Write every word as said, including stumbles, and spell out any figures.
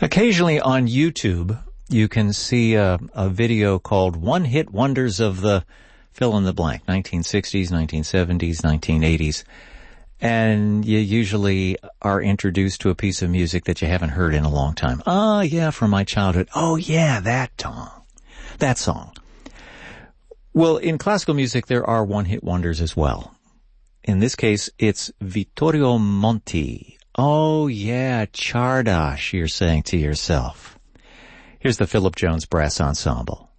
Occasionally on YouTube, you can see a, a video called One Hit Wonders of the fill in the blank, nineteen sixties, nineteen seventies, nineteen eighties. And you usually are introduced to a piece of music that you haven't heard in a long time. Oh, yeah, from my childhood. Oh, yeah, that song. That song. Well, in classical music, there are one-hit wonders as well. In this case, it's Vittorio Monti. Oh, yeah, Czardas, you're saying to yourself. Here's the Philip Jones Brass Ensemble.